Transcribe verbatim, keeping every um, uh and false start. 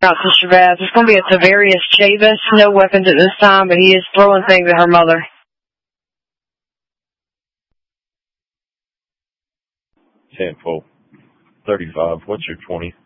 Out, Sister Beth. It's going to be a Tavarius Chavis. No weapons at this time, but he is throwing things at her mother. ten, twelve, thirty-five. What's your twenty?